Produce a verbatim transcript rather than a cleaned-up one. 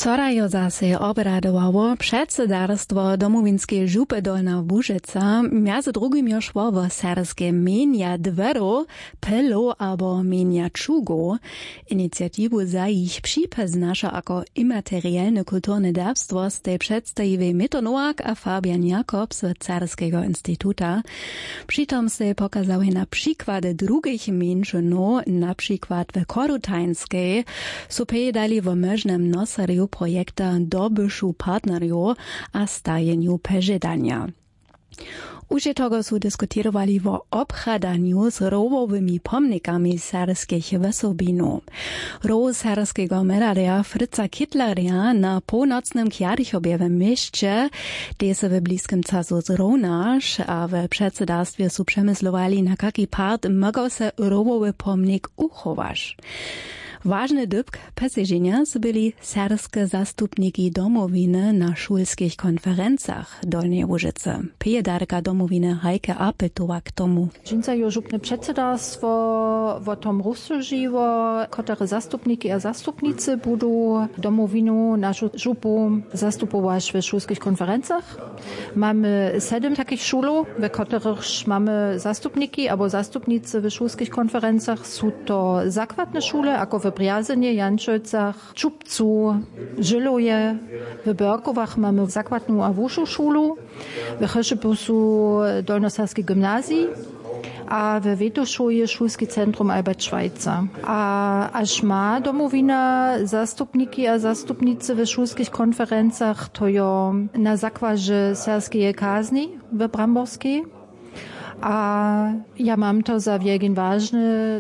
Wczoraj jo zase obradowało przedsedarstwo domowinskiej župy Dolna Łużyca, między drugim jo szło o serskie mienia dweru, pelo albo mienia czugu. Inicjatiwu za ich przypoznasza jako immaterialne kulturne dawstwo z tej przedstawiły Mito Nowak a Fabian Jakobs z Carskiego Instytuta. Przytom se pokazały na przykłady drugich menszynów, na przykład w Korutańskiej, so dali w możnym nosariu projekta dobyszu partneriu a stajeniu pożydania. Už toho su diskutirowali o obchadaniu z rowowymi pomnikami serskich wysobinów. Row serskiego medalia Fritza Kittleria na północnym Kjarichobie w mieście, gdzie se w bliskim czasu zrównasz, a w przedsedarstwie su przemyslowali, na jaki part mogą se rowowy pomnik uchować. Ważny dybk poseženia byli serskie zastupniki domowiny na szulskich konferencjach Dolnej Łużycy. Pijedarka domowiny Heike Apetowa k tomu. Dżinca jo župne předsedarstwo o tom rozsłużyło, które zastupniki a zastupnicy budu domowinu naszą żupu zastupować w szulskich konferencjach. Mamy siedem takich szulów, w których mamy zastupniki albo zastupnicy w szulskich konferencjach. Są to zakładne szule, jako w Brjazynie, Jančojcach, Čupcu, Žiluje. W Berkowach mamy zakładną a wyższą szulu. W Chyszybusu Dolnosarskie Gymnazji. A w Wietoszowie Szulski Centrum Albert Schweitzer. A aż ma domowina zastupniki a zastupnicy w szulskich konferencjach, to jo na zakładzie serskiej kazni w Bramborskiej. A ja mam to za wielkin ważny